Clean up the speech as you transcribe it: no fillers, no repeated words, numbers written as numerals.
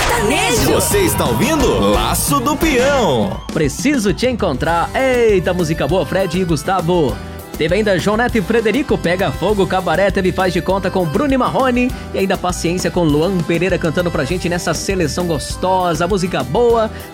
Sertanejo. Você está ouvindo Laço do Peão. Preciso te encontrar. Eita, música boa, Fred e Gustavo. Teve ainda João Neto e Frederico, Pega Fogo, Cabaré, teve Faz de Conta com Bruno e Marrone. E ainda Paciência com Luan Pereira cantando pra gente nessa seleção gostosa, música boa.